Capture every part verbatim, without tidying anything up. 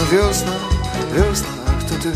wiosna, wiosna to ty.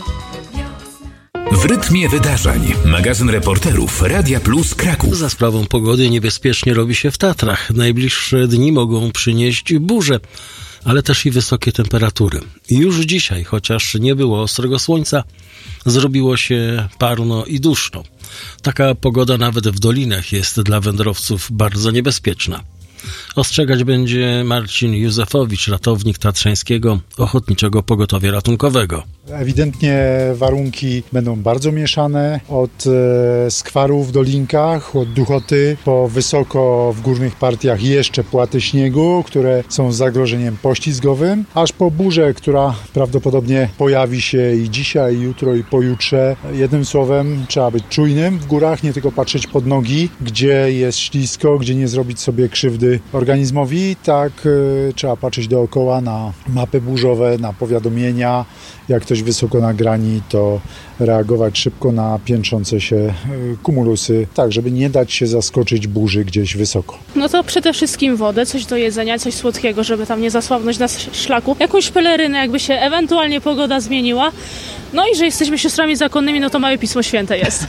W rytmie wydarzeń. Magazyn reporterów Radia Plus Kraków. Za sprawą pogody niebezpiecznie robi się w Tatrach. Najbliższe dni mogą przynieść burze, ale też i wysokie temperatury. I już dzisiaj, chociaż nie było ostrego słońca, zrobiło się parno i duszno. Taka pogoda nawet w dolinach jest dla wędrowców bardzo niebezpieczna. Ostrzegać będzie Marcin Józefowicz, ratownik Tatrzańskiego Ochotniczego Pogotowia Ratunkowego. Ewidentnie warunki będą bardzo mieszane, od e, skwarów w dolinkach, od duchoty, po wysoko w górnych partiach jeszcze płaty śniegu, które są z zagrożeniem poślizgowym, aż po burzę, która prawdopodobnie pojawi się i dzisiaj, i jutro, i pojutrze. Jednym słowem, trzeba być czujnym w górach, nie tylko patrzeć pod nogi, gdzie jest ślisko, gdzie nie zrobić sobie krzywdy organizmowi, tak e, trzeba patrzeć dookoła na mapy burzowe, na powiadomienia. Jak ktoś wysoko na grani, to reagować szybko na piętrzące się kumulusy, tak żeby nie dać się zaskoczyć burzy gdzieś wysoko. No to przede wszystkim wodę, coś do jedzenia, coś słodkiego, żeby tam nie zasłabnąć na szlaku. Jakąś pelerynę, jakby się ewentualnie pogoda zmieniła. No i że jesteśmy siostrami zakonnymi, no to małe Pismo Święte jest.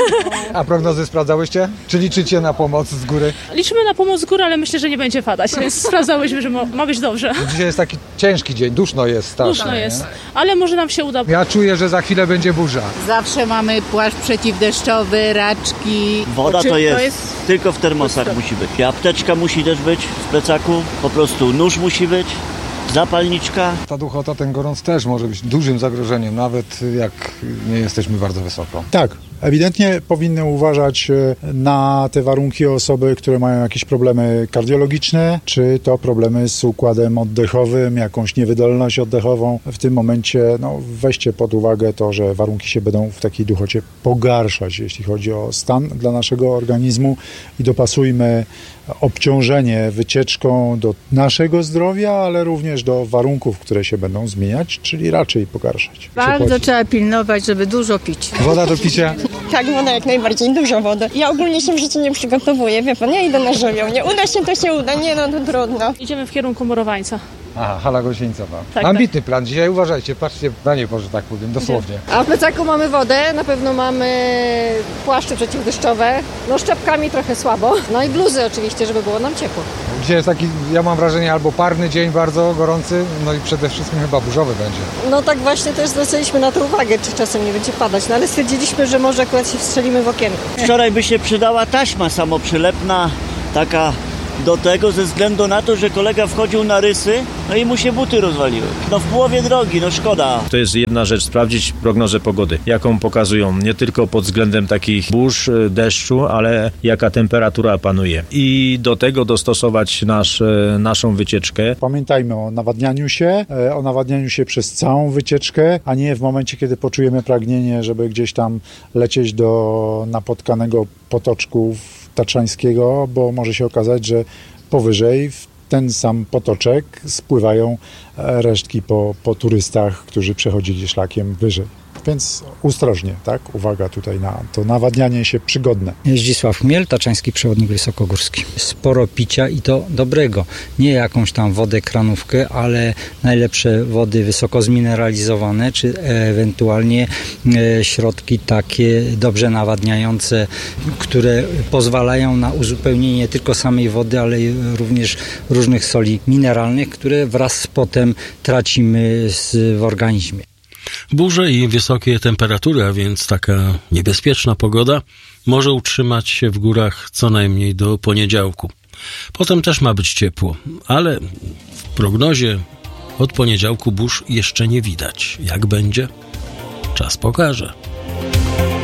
A prognozy sprawdzałyście? Czy liczycie na pomoc z góry? Liczymy na pomoc z góry, ale myślę, że nie będzie padać, więc sprawdzałyśmy, że ma, ma być dobrze. Dzisiaj jest taki ciężki dzień, duszno jest strasznie. Duszno jest, ale może nam się uda. Ja czuję, że za chwilę będzie burza. Zawsze mamy płaszcz przeciwdeszczowy, raczki. Woda to jest, to jest tylko w termosach pusto. Musi być. I apteczka musi też być w plecaku, po prostu nóż musi być. Zapalniczka. Ta duchota, ten gorąc też może być dużym zagrożeniem, nawet jak nie jesteśmy bardzo wysoko. Tak, ewidentnie powinny uważać na te warunki osoby, które mają jakieś problemy kardiologiczne, czy to problemy z układem oddechowym, jakąś niewydolność oddechową. W tym momencie no, weźcie pod uwagę to, że warunki się będą w takiej duchocie pogarszać, jeśli chodzi o stan dla naszego organizmu i dopasujmy obciążenie wycieczką do naszego zdrowia, ale również do warunków, które się będą zmieniać, czyli raczej pogarszać. Bardzo trzeba pilnować, żeby dużo pić. Woda do picia? Tak, woda jak najbardziej, dużo wody. Ja ogólnie się w życiu nie przygotowuję, wie pan, ja idę na żywioł. Nie uda się, to się uda, nie no to trudno. Idziemy w kierunku Morowańca. Aha, hala Gąsienica. Tak, Ambitny tak. plan. Dzisiaj uważajcie, patrzcie na niebo, że tak powiem, dosłownie. A w plecaku mamy wodę, na pewno mamy płaszcze przeciwdeszczowe, no szczepkami trochę słabo, no i bluzy oczywiście, żeby było nam ciepło. Dzisiaj jest taki, ja mam wrażenie, albo parny dzień bardzo gorący, no i przede wszystkim chyba burzowy będzie. No tak właśnie też zwracaliśmy na to uwagę, czy czasem nie będzie padać, no ale stwierdziliśmy, że może akurat się wstrzelimy w okienko. Wczoraj by się przydała taśma samoprzylepna, taka do tego ze względu na to, że kolega wchodził na rysy, no i mu się buty rozwaliły. No w połowie drogi, no szkoda. To jest jedna rzecz, sprawdzić prognozę pogody, jaką pokazują nie tylko pod względem takich burz, deszczu, ale jaka temperatura panuje. I do tego dostosować nasz, naszą wycieczkę. Pamiętajmy o nawadnianiu się, o nawadnianiu się przez całą wycieczkę, a nie w momencie, kiedy poczujemy pragnienie, żeby gdzieś tam lecieć do napotkanego potoczku tatrzańskiego, bo może się okazać, że powyżej w ten sam potoczek spływają resztki po, po turystach, którzy przechodzili szlakiem wyżej. Więc ostrożnie, tak? Uwaga tutaj na to nawadnianie się przygodne. Zdzisław Chmiel, Tatrzański Przewodnik Wysokogórski. Sporo picia i to dobrego. Nie jakąś tam wodę kranówkę, ale najlepsze wody wysoko zmineralizowane, czy ewentualnie e, środki takie dobrze nawadniające, które pozwalają na uzupełnienie nie tylko samej wody, ale również różnych soli mineralnych, które wraz z potem tracimy z, w organizmie. Burze i wysokie temperatury, a więc taka niebezpieczna pogoda, może utrzymać się w górach co najmniej do poniedziałku. Potem też ma być ciepło, ale w prognozie od poniedziałku burz jeszcze nie widać. Jak będzie? Czas pokaże.